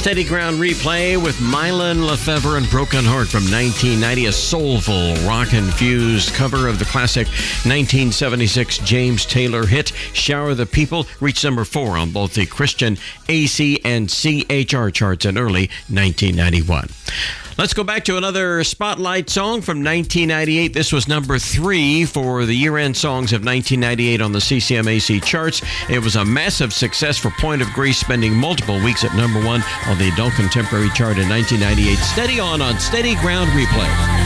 Steady Ground Replay with Mylon Lefevre and Broken Heart from 1990, a soulful rock-infused cover of the classic 1976 James Taylor hit, Shower the People, reached number 4 on both the Christian AC and CHR charts in early 1991. Let's go back to another Spotlight song from 1998. This was number 3 for the year-end songs of 1998 on the CCMAC charts. It was a massive success for Point of Grace, spending multiple weeks at number 1 on the Adult Contemporary chart in 1998. Steady on Steady Ground Replay.